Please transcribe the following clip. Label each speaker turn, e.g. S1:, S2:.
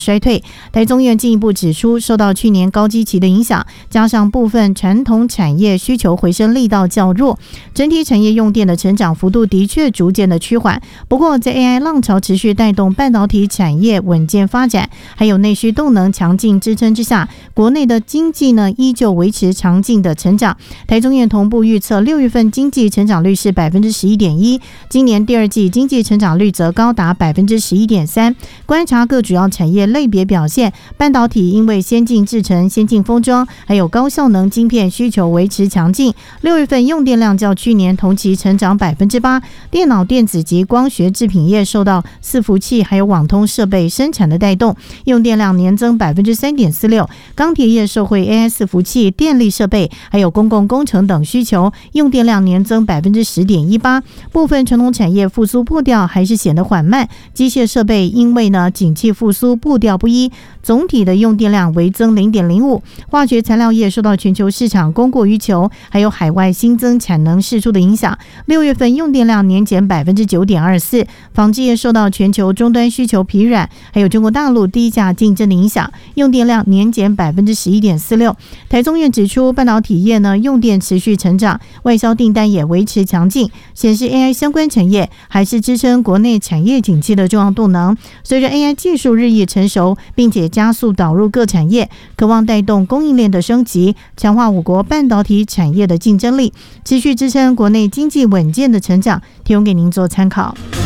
S1: 衰退。台中院进一步指出，受到去年高基期的影响，加上部分传统产业需求回升力道较弱，整体产业用电的成长幅度的确逐渐的趋缓。不过，在 AI 浪潮持续带动半导体产业稳健发展，还有内需动能强劲支撑之下，国内的经济呢依旧维持强劲的成长。台中院同步预测，6月份经济成长率是 11.1%， 今年第二季经济成长率则高达 11.3%。观察各主要产业类别表现，半导体因为先进制程、先进封装还有高效能晶片需求维持强劲，6月份用电量较去年同期成长 8%。 电脑电子及光学制品业受到伺服器还有网通设备生产的带动，用电量年增 3.46%。 钢铁业受惠 AI 伺服器、电力设备还有公共工程等需求，用电量年增 10.18%。 部分传统产业复苏步调还是显得缓慢，机械设备因为景气复苏步调不一，总体的用电量微增 0.05%。 化学材料业受到全球市场供过于求还有海外新增产能释出的影响，6月份用电量年减 9.24%。 纺织业受到全球终端需求疲软还有中国大陆低价竞争的影响，用电量年减 11.46%。 台中院指出，半导体业用电持续成长，外销订单也维持强劲，显示 AI 相关产业还是支撑国内产业景气的重要动能。随着 AI 技术日益成熟，并且加速导入各产业，渴望带动供应链的升级，强化我国半导体产业的竞争力，持续支撑国内经济稳健的成长，提供给您做参考。